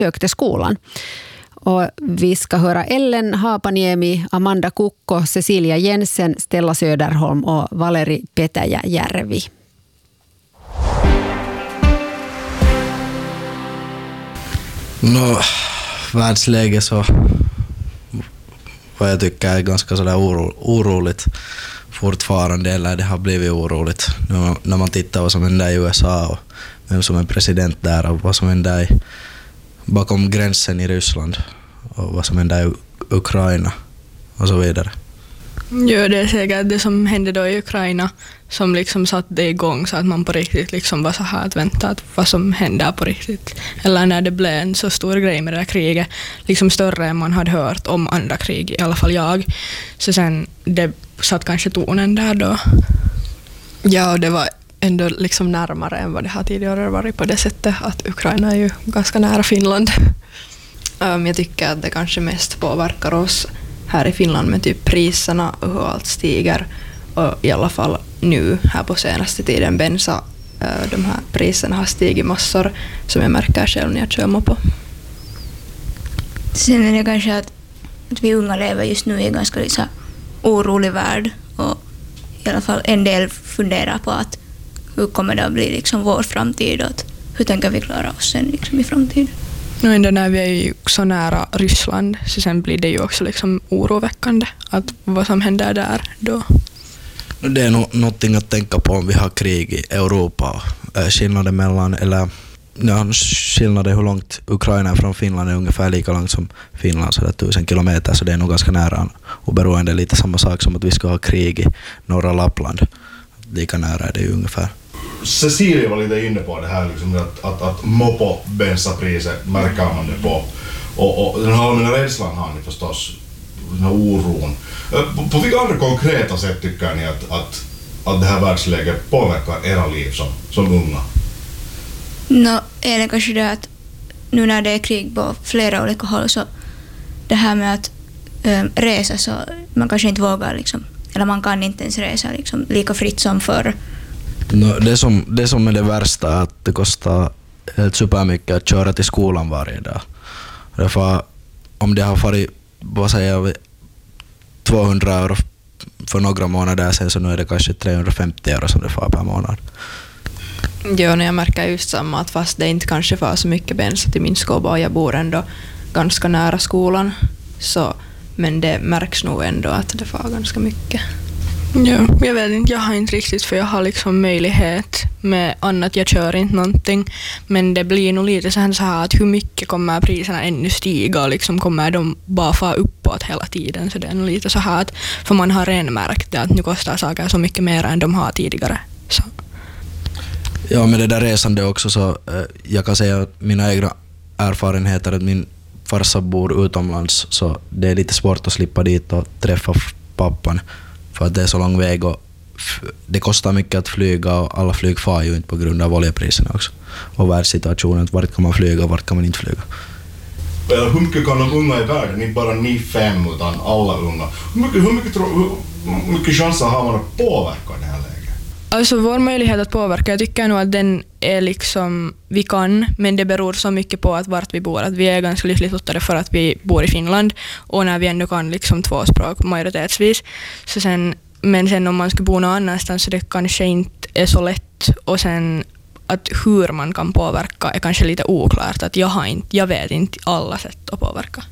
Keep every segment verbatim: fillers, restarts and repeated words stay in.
besökte skolan. Och vi ska höra Ellen Haapaniemi, Amanda Kukko, Cecilia Jensen, Stella Söderholm och Valeri Petäjäjärvi. No, världsläge så vad jag tycker är ganska sådär oro, oroligt fortfarande, eller det har blivit oroligt när, när man tittar vad som händer i U S A och vem som är president där och vad som händer i, bakom gränsen i Ryssland och vad som händer i Ukraina och så vidare. Ja, det är säkert det som hände då i Ukraina som liksom satte det igång så att man på riktigt liksom var så här att vänta att vad som händer på riktigt. Eller när det blev en så stor grej med det här kriget, liksom större än man hade hört om andra krig, i alla fall jag. Så sen det satt kanske tonen där då. Ja, och det var ändå liksom närmare än vad det har tidigare varit på det sättet att Ukraina är ju ganska nära Finland. Um, jag tycker att det kanske mest påverkar oss här i Finland med typ priserna och hur allt stiger. Och i alla fall nu här på senaste tiden bensa, uh, de här priserna har stigit massor som jag märker själv när jag kör mopo. Sen är det kanske att, att vi unga lever just nu i en ganska liksom orolig värld och i alla fall en del funderar på att hur kommer det att bli liksom vår framtid och att hur tänker vi klara oss sen liksom i framtiden. Nu ändå när vi är ju så nära Ryssland så sen blir det ju också liksom oroväckande att vad som händer där då. Det är no- någonting att tänka på om vi har krig i Europa. Skillnaden mellan, eller ja, skillnaden hur långt Ukraina är från Finland är ungefär lika långt som Finland, så det är tusen kilometer, så det är nog ganska nära. Och beroende lite samma sak som att vi ska ha krig i norra Lappland. Lika nära är det ju ungefär. Cecilia var lite inne på det här liksom, att, att, att mopo bensapriset märker man det på. Och, och den här allmänna rädslan har ni förstås, den här oron. På, på vilka andra konkreta sätt tycker ni att, att, att det här världsläget påverkar era liv som, som unga? No, är det kanske det att nu när det är krig på flera olika håll så det här med att ähm, resa så man kanske inte vågar liksom, eller man kan inte ens resa liksom, lika fritt som förr. No, det, som, det som är det värsta är att det kostar helt supermycket att köra till skolan varje dag. Därför om det har varit, vad säger jag, tvåhundra euro för några månader sen så nu är det kanske trehundrafemtio euro som det får per månad. Ja, när jag märker just samma att fast det inte kanske får så mycket bensin till min skola och jag bor ändå ganska nära skolan så, men det märks nog ändå att det får ganska mycket. Ja, jag vet inte, jag har inte riktigt för jag har liksom möjlighet med annat, jag kör inte någonting, men det blir nog lite så här att hur mycket kommer priserna ännu stiga och liksom kommer de bara få uppåt hela tiden, så det är nog lite så här att för man har redan märkt det att nu kostar saker så mycket mer än de har tidigare. Så. Ja, med det där resande också så eh, jag kan säga att mina egna erfarenheter att min farsa bor utomlands så det är lite svårt att slippa dit och träffa pappan. För att det är så lång väg och f- det kostar mycket att flyga och alla flyg far ju inte på grund av oljepriserna också. Och världssituationen, vart kan man flyga och vart kan man inte flyga. Hur mycket kan de unga i världen, inte bara ni fem utan alla unga, hur mycket, hur mycket, hur, hur mycket chanser har man att påverka det här läget? Alltså vår möjlighet att påverka, jag tycker nog att den är liksom, vi kan, men det beror så mycket på att vart vi bor. Att vi är ganska lyckligt lottade för att vi bor i Finland och när vi ändå kan liksom två språk majoritetsvis. Så sen, men sen om man ska bo någon annanstans så det kanske inte är så lätt och sen att hur man kan påverka är kanske lite oklart. Att jag, har inte, jag vet inte alla sätt att påverka.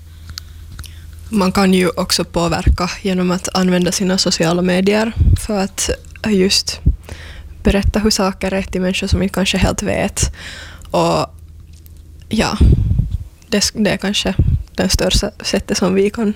Man kan ju också påverka genom att använda sina sociala medier för att just berätta hur saker är till människor som inte kanske helt vet. Och ja, det, det är kanske det största sättet som vi kan.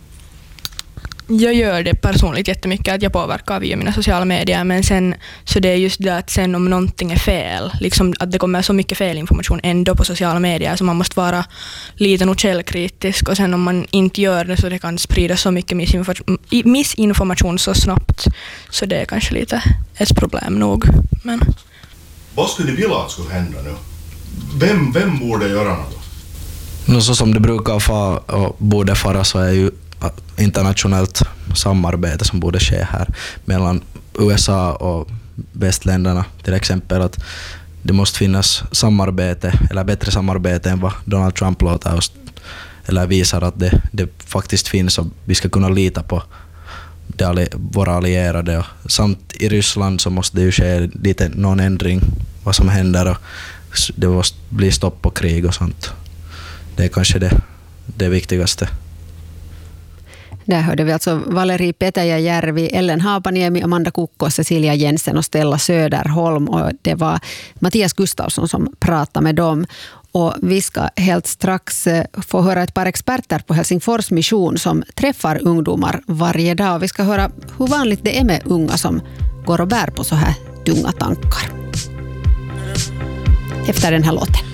Jag gör det personligt jättemycket att jag påverkar via mina sociala medier, men sen så det är just det att sen om någonting är fel, liksom att det kommer så mycket felinformation ändå på sociala medier så man måste vara lite nog källkritisk och sen om man inte gör det så det kan sprida så mycket missinformation, missinformation så snabbt så det är kanske lite ett problem nog. Men vad skulle ni vilja att skulle hända nu? Vem, vem borde göra något? No, så som det brukar fara och borde fara så är ju internationellt samarbete som borde ske här mellan U S A och västländerna till exempel att det måste finnas samarbete, eller bättre samarbete än vad Donald Trump låter oss, eller visar att det, det faktiskt finns, och vi ska kunna lita på det, våra allierade. Och samt i Ryssland så måste det ju ske lite någon ändring vad som händer, och det måste bli stopp på krig och sånt. Det är kanske det, det viktigaste. Där hörde vi alltså Valeri Petäjäjärvi, Ellen Haapaniemi, Amanda Kukko, Cecilia Jensen och Stella Söderholm. Och det var Mattias Gustafsson som pratade med dem. Och vi ska helt strax få höra ett par experter på Helsingfors mission som träffar ungdomar varje dag. Och vi ska höra hur vanligt det är med unga som går och bär på så här tunga tankar. Efter den här låten.